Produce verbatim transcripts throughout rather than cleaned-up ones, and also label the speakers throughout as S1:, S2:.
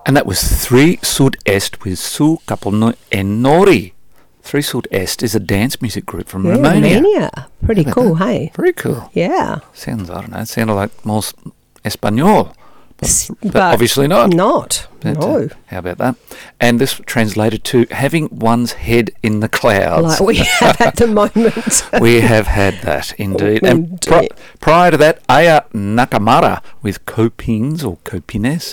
S1: And that was Three Sud-Est with Su Kapolno and Nori. Three Sud-Est is a dance music group from
S2: yeah,
S1: Romania.
S2: Romania. Pretty cool, that? Hey?
S1: Very cool.
S2: Yeah.
S1: Sounds, I don't know, it sounded like more Espanol. But, but,
S2: but
S1: obviously not.
S2: Not.
S1: But,
S2: no.
S1: Uh, how about that? And this translated to having one's head in the clouds.
S2: Like we have at the moment.
S1: We have had that, indeed.
S2: Oh,
S1: and pri- prior to that, Aya Nakamura with Copines or Copines.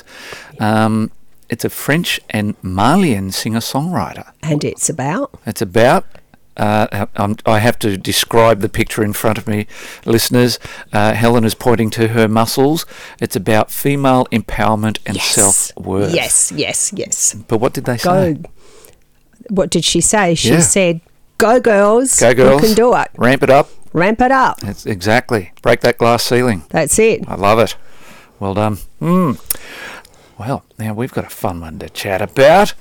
S1: Um, it's a French and Malian singer-songwriter.
S2: And it's about?
S1: It's about... Uh, um, I have to describe the picture in front of me, listeners. Uh, Helen is pointing to her muscles. It's about female empowerment and
S2: yes.
S1: self-worth.
S2: Yes, yes, yes.
S1: But what did they
S2: go.
S1: say?
S2: What did she say? She
S1: yeah.
S2: said, go girls,
S1: go girls,
S2: you can do it.
S1: Ramp it up.
S2: Ramp it up.
S1: That's exactly. Break that glass ceiling.
S2: That's it.
S1: I love it. Well done. Mm. Well, now we've got a fun one to chat about.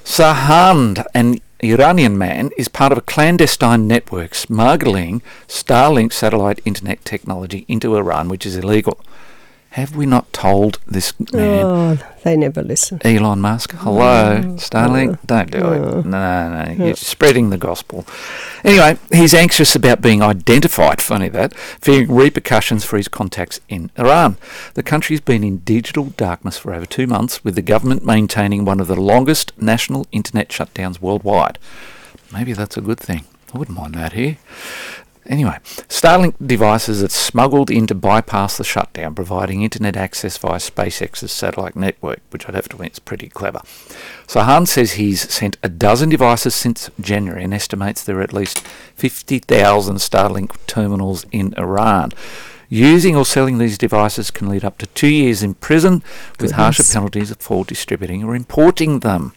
S1: Sahand, an Iranian man, is part of a clandestine network smuggling Starlink satellite internet technology into Iran, which is illegal. Have we not told this man?
S2: Oh, they never listen.
S1: Elon Musk, hello,
S2: oh,
S1: Starlink,
S2: oh,
S1: don't do
S2: oh,
S1: it. No, no, no, you're spreading the gospel. Anyway, he's anxious about being identified, funny that, fearing repercussions for his contacts in Iran. The country's been in digital darkness for over two months, with the government maintaining one of the longest national internet shutdowns worldwide. Maybe that's a good thing. I wouldn't mind that here. Anyway, Starlink devices are smuggled in to bypass the shutdown, providing internet access via SpaceX's satellite network, which I'd have to admit is pretty clever. Sahan says he's sent a dozen devices since January and estimates there are at least fifty thousand Starlink terminals in Iran. Using or selling these devices can lead up to two years in prison, with
S2: Goodness.
S1: harsher penalties for distributing or importing them.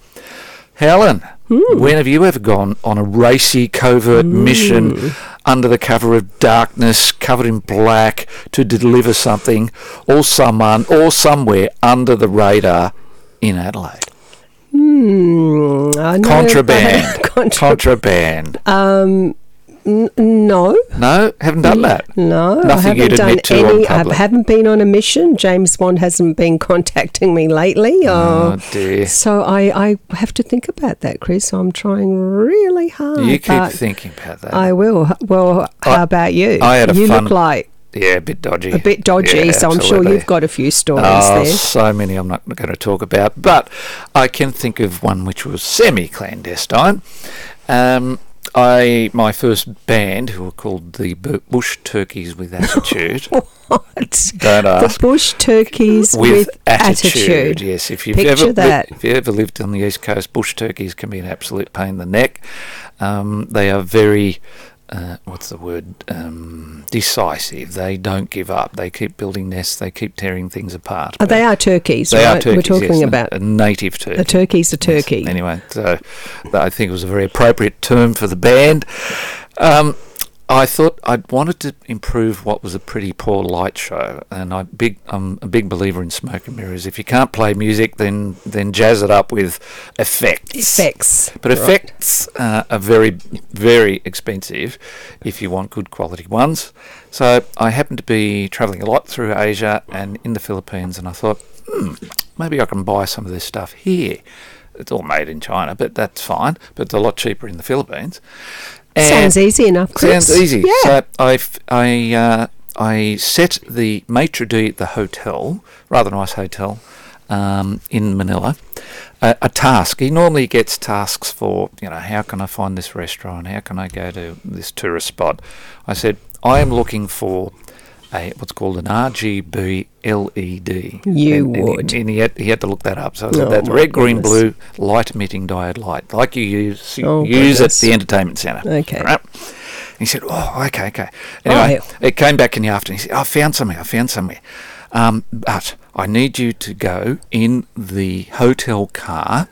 S1: Helen,
S2: mm.
S1: when have you ever gone on a racy, covert mm. mission under the cover of darkness, covered in black, to deliver something or someone or somewhere under the radar in Adelaide?
S2: Mm, I know
S1: Contraband.
S2: Contra-
S1: Contraband.
S2: Um, n- no.
S1: No? Haven't done that?
S2: No.
S1: Nothing
S2: I haven't
S1: you'd
S2: done
S1: admit to
S2: any.
S1: on public.
S2: I haven't been on a mission. James Bond hasn't been contacting me lately.
S1: Oh,
S2: oh
S1: dear.
S2: So I, I have to think about that, Chris. I'm trying really hard.
S1: You keep
S2: but
S1: thinking about that.
S2: I will. Well, how
S1: I,
S2: about you?
S1: I had a
S2: you
S1: fun...
S2: look like...
S1: Yeah, a bit dodgy.
S2: A bit dodgy,
S1: yeah,
S2: so I'm
S1: absolutely.
S2: sure you've got a few stories
S1: oh,
S2: there.
S1: So many I'm not going to talk about, but I can think of one which was semi-clandestine. Um, I my first band, who were called the Bush Turkeys with Attitude.
S2: What?
S1: Don't ask.
S2: The Bush Turkeys with,
S1: with attitude.
S2: attitude.
S1: Yes, if you've
S2: Picture
S1: ever
S2: that.
S1: Li- if you ever lived on the East Coast, Bush Turkeys can be an absolute pain in the neck. Um, they are very. Uh, what's the word? Um, decisive. They don't give up. They keep building nests. They keep tearing things apart.
S2: Oh, they are turkeys,
S1: they
S2: right?
S1: are turkeys,
S2: We're talking
S1: yes,
S2: about
S1: a, a native turkey.
S2: a turkey's a turkey.
S1: Yes. Anyway, so I think it was a very appropriate term for the band. Um, I thought I'd wanted to improve what was a pretty poor light show, and I big I'm a big believer in smoke and mirrors. If you can't play music, then then jazz it up with effects.
S2: Effects,
S1: but
S2: right.
S1: effects uh, are very very expensive if you want good quality ones. So I happened to be travelling a lot through Asia and in the Philippines, and I thought, hmm, maybe I can buy some of this stuff here. It's all made in China, but that's fine. But it's a lot cheaper in the Philippines. And
S2: sounds easy enough, Chris.
S1: Sounds easy.
S2: Yeah.
S1: So I, I, uh, I set the maitre d' at the hotel, rather nice hotel, um, in Manila, uh, a task. He normally gets tasks for, you know, how can I find this restaurant? How can I go to this tourist spot? I said, I am looking for a what's called an R G B L E D.
S2: You
S1: and,
S2: would.
S1: And, he, and he, had, he had to look that up. So I said,
S2: Oh,
S1: that's
S2: my
S1: red, green,
S2: goodness.
S1: blue, light-emitting diode light, like you use, you
S2: Oh,
S1: use at
S2: goodness.
S1: the entertainment centre.
S2: Okay.
S1: Right? He said, oh, okay, okay. Anyway,
S2: Oh,
S1: it came back in the afternoon. He said, I found somewhere, I found somewhere. Um, but I need you to go in the hotel car,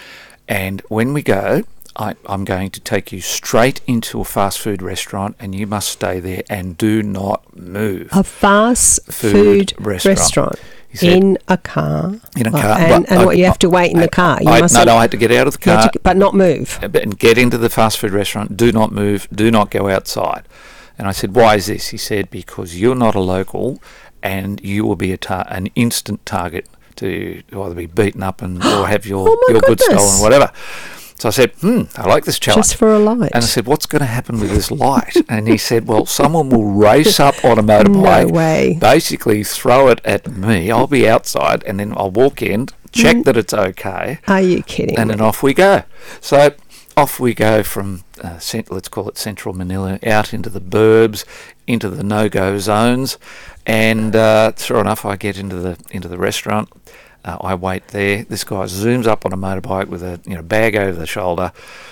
S1: and when we go, I, I'm going to take you straight into a fast food restaurant, and you must stay there and do not move.
S2: A fast food,
S1: Food
S2: restaurant,
S1: restaurant. He said,
S2: in a car.
S1: in a
S2: Uh,
S1: car.
S2: and
S1: But
S2: and
S1: I-
S2: what, you have to wait in
S1: I-
S2: the car. You
S1: I,
S2: must
S1: no, no, I had to get out of the
S2: you have
S1: car,
S2: to- but not move.
S1: and get into the fast food restaurant. Do not move. Do not go outside. And I said, why is this? He said, because you're not a local, and you will be a tar- an instant target to either be beaten up and or have your,
S2: Oh my
S1: your goods
S2: goodness.
S1: stolen, whatever. So I said, hmm, I like this challenge.
S2: Just for a light.
S1: And I said, what's going to happen with this light? And he said, well, someone will race up on a motorbike,
S2: No way.
S1: basically throw it at me. I'll be outside, and then I'll walk in, check
S2: Mm.
S1: that it's okay,
S2: Are you kidding
S1: and
S2: me?
S1: then off we go. So off we go from, uh, cent- let's call it central Manila, out into the burbs, into the no-go zones, and uh, sure enough, I get into the into the restaurant. Uh, I wait there. This guy zooms up on a motorbike with a you know bag over the shoulder.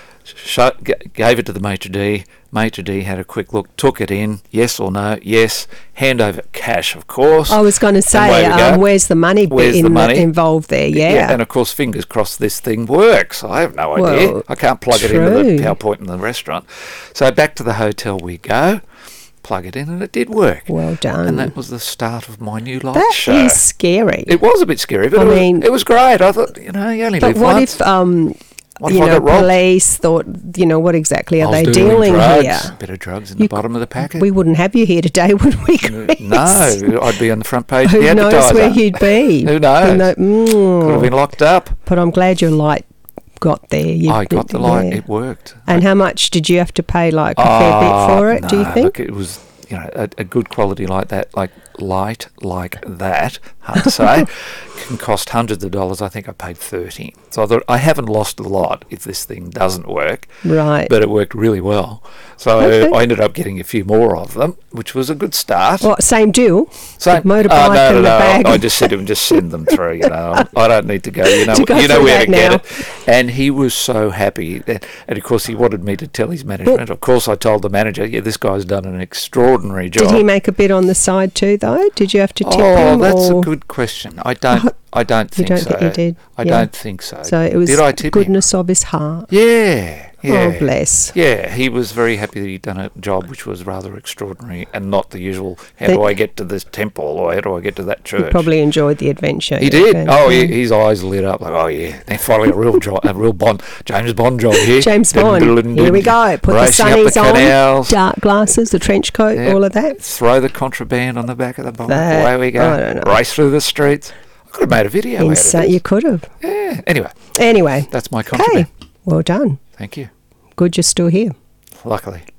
S1: Sh- g- gave it to the maitre d'. Maitre d' had a quick look, took it in. Yes or no? Yes. Hand over cash, of course.
S2: I was going to
S1: And away
S2: say,
S1: we go.
S2: um, where's the money bit
S1: Where's
S2: in
S1: the
S2: the
S1: money?
S2: involved there? Yeah.
S1: And of course, fingers crossed this thing works. I have no idea.
S2: Well,
S1: I can't plug it into the
S2: true.
S1: PowerPoint in the restaurant. So back to the hotel we go. Plug it in, and it did work.
S2: Well done.
S1: And that was the start of my new light
S2: That
S1: show.
S2: is scary.
S1: It was a bit scary, but
S2: I
S1: it, was,
S2: mean-
S1: it was great. I thought, you know, you only
S2: but
S1: live
S2: what
S1: once.
S2: if, um,
S1: What
S2: you
S1: if I
S2: know,
S1: got robbed?
S2: police thought, you know, what exactly
S1: I
S2: are
S1: was
S2: they
S1: doing
S2: dealing
S1: drugs,
S2: here?
S1: A bit of drugs in
S2: You
S1: the bottom of the packet.
S2: We wouldn't have you here today, would we, Chris?
S1: No, I'd be on the front page of
S2: Who
S1: the
S2: knows
S1: advertiser.
S2: where you'd be?
S1: Who knows?
S2: Who know- mm.
S1: Could have been locked up.
S2: But I'm glad your light got there. You,
S1: I got the light.
S2: yeah.
S1: It worked.
S2: And how much did you have to pay, like, a fair bit for it,
S1: Oh,
S2: do you
S1: no,
S2: think?
S1: Look, it was, you know, a, a good quality like that, like light like that, hard to say, can cost hundreds of dollars. I think I paid thirty. So I thought, I haven't lost a lot if this thing doesn't work,
S2: Right.
S1: but it worked really well. So
S2: Okay.
S1: I ended up getting a few more of them, which was a good start.
S2: What, same deal?
S1: Same
S2: motorbike
S1: oh, no,
S2: and
S1: no,
S2: the
S1: no.
S2: bag.
S1: I just said to him, just send them through. You know, I don't need to go. You know,
S2: To go
S1: you know
S2: through
S1: where
S2: that
S1: to get
S2: now.
S1: it. And he was so happy, and, and of course he wanted me to tell his management. Of course, I told the manager, yeah, this guy's done an extraordinary job.
S2: Did he make a bid on the side too, though? Did you have to tip
S1: oh,
S2: him?
S1: that's
S2: or?
S1: a good question. I don't. I don't
S2: You
S1: think
S2: don't
S1: so.
S2: think you did?
S1: I
S2: Yeah.
S1: don't think so.
S2: So it was
S1: Did I tip him?
S2: goodness of his heart.
S1: Yeah. Yeah.
S2: Oh, bless.
S1: Yeah, he was very happy that he'd done a job which was rather extraordinary and not the usual, how
S2: They-
S1: do I get to this temple or how do I get to that
S2: He
S1: church?
S2: probably enjoyed the adventure.
S1: He
S2: yeah,
S1: did.
S2: okay.
S1: Oh,
S2: Mm.
S1: he, his eyes lit up like, oh yeah, they finally a real job, a real Bond, James Bond job here.
S2: James Bond. Here we go. Put the
S1: Racing up the
S2: sunnies on,
S1: canals.
S2: dark glasses, the trench coat,
S1: Yeah.
S2: all of that.
S1: Throw the contraband on the back of the bike.
S2: That-
S1: Away we go.
S2: I don't know.
S1: Race through the streets. I could have made a video out of
S2: Insane.
S1: it.
S2: You could have.
S1: Yeah. Anyway,
S2: Anyway.
S1: that's my
S2: Okay.
S1: contraband.
S2: Well done.
S1: Thank you.
S2: Good you're still here.
S1: Luckily.